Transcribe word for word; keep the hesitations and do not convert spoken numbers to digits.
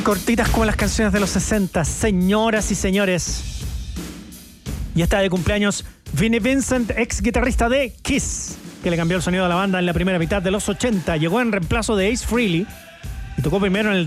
Cortitas como las canciones de los sesenta, señoras y señores. Y está de cumpleaños Vinnie Vincent, ex guitarrista de Kiss, que le cambió el sonido a la banda en la primera mitad de los ochenta. Llegó en reemplazo de Ace Frehley y tocó primero en el